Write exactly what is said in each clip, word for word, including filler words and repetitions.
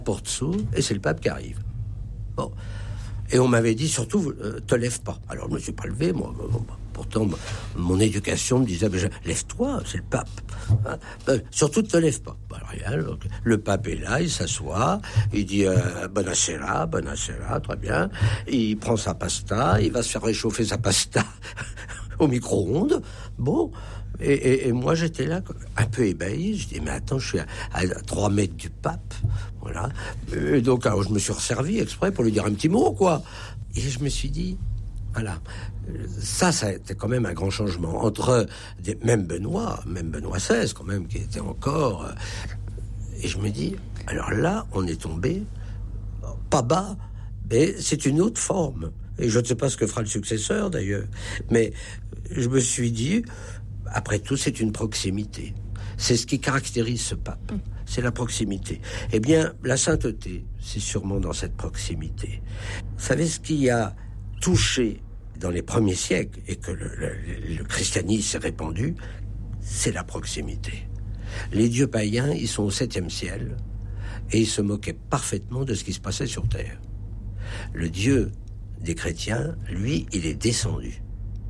porte s'ouvre et c'est le pape qui arrive. Bon. Et on m'avait dit, surtout, euh, te lève pas. Alors, je me suis pas levé, moi. Pourtant, mon éducation me disait, ben, lève-toi, c'est le pape. Hein, ben, surtout, te lève pas. Ben, rien, donc, le pape est là, il s'assoit, il dit, euh, buonasera, buonasera, très bien. Il prend sa pasta, il va se faire réchauffer sa pasta au micro-ondes. Bon. Et, et, et moi, j'étais là, un peu ébahi. Je dis, mais attends, je suis à, à trois mètres du pape. Voilà. Et donc, alors, je me suis resservi exprès pour lui dire un petit mot, quoi. Et je me suis dit, voilà. Ça, ça a été quand même un grand changement. Entre, des, même Benoît, même Benoît seize, quand même, qui était encore... Euh, et je me dis, alors là, on est tombé, pas bas, mais c'est une autre forme. Et je ne sais pas ce que fera le successeur, d'ailleurs. Mais je me suis dit... Après tout, c'est une proximité. C'est ce qui caractérise ce pape. C'est la proximité. Eh bien, la sainteté, c'est sûrement dans cette proximité. Vous savez, ce qui a touché dans les premiers siècles et que le, le, le christianisme s'est répandu, c'est la proximité. Les dieux païens, ils sont au septième ciel et ils se moquaient parfaitement de ce qui se passait sur terre. Le Dieu des chrétiens, lui, il est descendu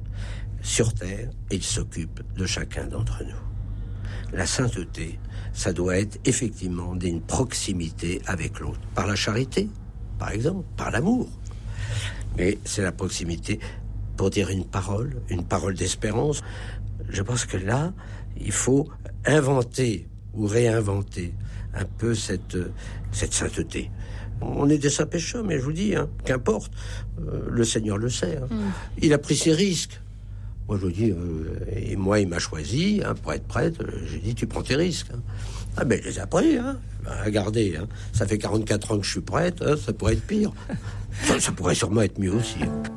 sur terre, et il s'occupe de chacun d'entre nous. La sainteté, ça doit être effectivement d'une proximité avec l'autre. Par la charité, par exemple, par l'amour. Mais c'est la proximité pour dire une parole, une parole d'espérance. Je pense que là, il faut inventer ou réinventer un peu cette, cette sainteté. On est des saints pécheurs, mais je vous dis, hein, qu'importe, euh, le Seigneur le sait. Hein. Mm. Il a pris ses risques. Moi, je vous dis, euh, et moi, il m'a choisi hein, pour être prêtre. J'ai dit, tu prends tes risques. Hein. Ah ben, je les ai pris. Hein. Ben, regardez, hein, ça fait quarante-quatre ans que je suis prêtre. Hein, ça pourrait être pire. ça, ça pourrait sûrement être mieux aussi. Hein.